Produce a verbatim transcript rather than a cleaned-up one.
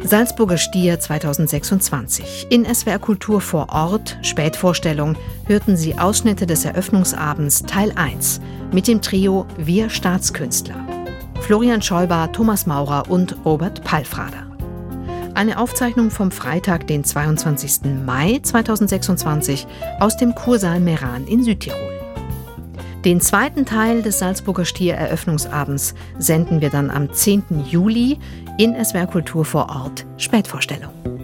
Salzburger Stier zweitausendsechsundzwanzig. In S W R Kultur vor Ort, Spätvorstellung, hörten Sie Ausschnitte des Eröffnungsabends Teil eins mit dem Trio Wir Staatskünstler. Florian Scheuber, Thomas Maurer und Robert Palfrader. Eine Aufzeichnung vom Freitag, den zweiundzwanzigsten Mai zweitausendsechsundzwanzig aus dem Kursaal Meran in Südtirol. Den zweiten Teil des Salzburger Stier-Eröffnungsabends senden wir dann am zehnten Juli in S W R Kultur vor Ort, Spätvorstellung.